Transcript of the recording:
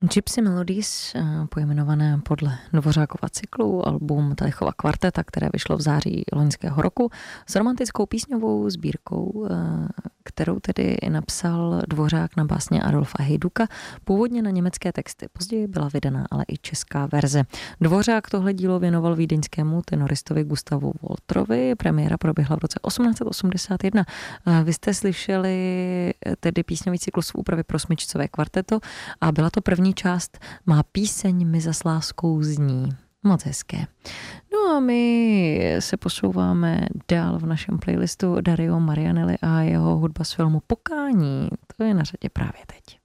Gypsy Melodies, pojmenované podle Dvořákova cyklu, album Telechova kvarteta, které vyšlo v září loňského roku, s romantickou písňovou sbírkou, kterou tedy napsal Dvořák na básně Adolfa Hejduka, původně na německé texty. Později byla vydaná ale i česká verze. Dvořák tohle dílo věnoval vídeňskému tenoristovi Gustavu Wolterovi. Premiéra proběhla v roce 1881. Vy jste slyšeli tedy písňový cyklus v úpravě pro smyčcové kvarteto a byla to první část. Má píseň mi zas láskou zní. Moc hezké. No a my se posouváme dál v našem playlistu Dario Marianelli a jeho hudba z filmu Pokání. To je na řadě právě teď.